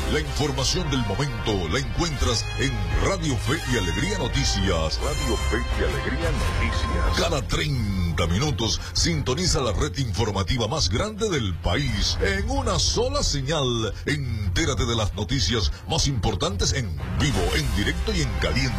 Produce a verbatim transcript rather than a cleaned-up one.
La información del momento la encuentras en Radio Fe y Alegría Noticias. Radio Fe y Alegría Noticias. Cada treinta minutos sintoniza la red informativa más grande del país en una sola señal. Entérate de las noticias más importantes en vivo, en directo y en caliente.